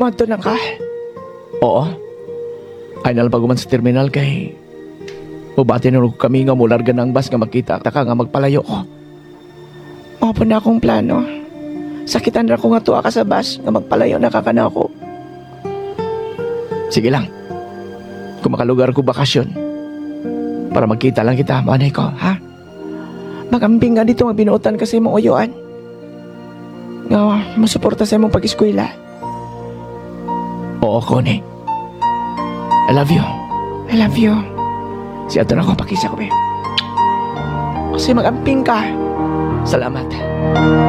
Kwanto na ka? Oo. Ay nalpaguman sa terminal kay mubati na kami nga mularga ng bus nga makita ta ka nga magpalayo ko. Mao po na akong plano. Sakitan ra ko nga tuwa ka sa bus nga magpalayo na kakana ko. Sige lang. Kung makalugar ko bakasyon para magkita lang kita, manay ko, ha? Magambing nga dito magbinuotan kasi mong uyuan. Nga, masuporta sa imong pag-eskwela. Oo, Connie. I love you. I love you. Si ato na ko pakisa ko, be. Kasi magamping ka. Salamat.